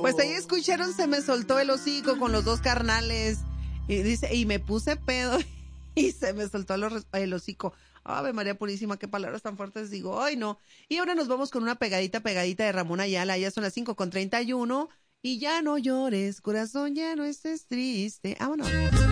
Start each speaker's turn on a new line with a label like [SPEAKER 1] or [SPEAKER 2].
[SPEAKER 1] Pues ahí escucharon, se me soltó el hocico con los dos carnales. Y dice, y me puse pedo y se me soltó el hocico. Ave María Purísima, qué palabras tan fuertes digo. Ay, no. Y ahora nos vamos con una pegadita de Ramón Ayala. Ya son las 5:31. Y ya no llores, corazón, ya no estés triste. Vámonos.